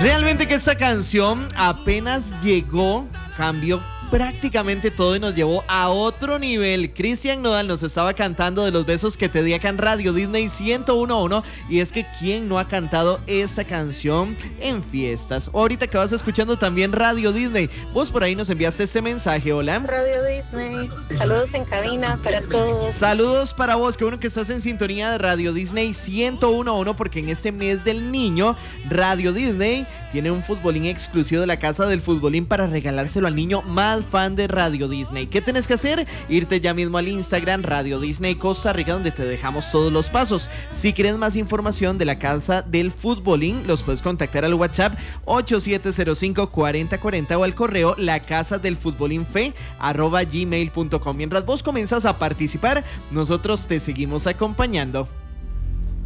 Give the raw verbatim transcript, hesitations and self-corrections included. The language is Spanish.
Realmente que esta canción apenas llegó, cambió prácticamente todo y nos llevó a otro nivel. Cristian Nodal nos estaba cantando de los besos que te di acá en Radio Disney ciento uno punto uno, y es que ¿quién no ha cantado esta canción en fiestas? Ahorita que vas escuchando también Radio Disney, vos por ahí nos enviaste este mensaje. Hola Radio Disney, saludos en cabina para todos. Saludos para vos, qué bueno que estás en sintonía de Radio Disney ciento uno punto uno, porque en este mes del niño Radio Disney tiene un futbolín exclusivo de la Casa del Futbolín para regalárselo al niño más fan de Radio Disney. ¿Qué tenés que hacer? Irte ya mismo al Instagram Radio Disney Costa Rica, donde te dejamos todos los pasos. Si quieres más información de la Casa del Futbolín, los puedes contactar al WhatsApp ocho siete cero cinco, cuatro cero cuatro cero o al correo la casa del futbolín fe arroba gmail punto com. Mientras vos comenzás a participar, nosotros te seguimos acompañando.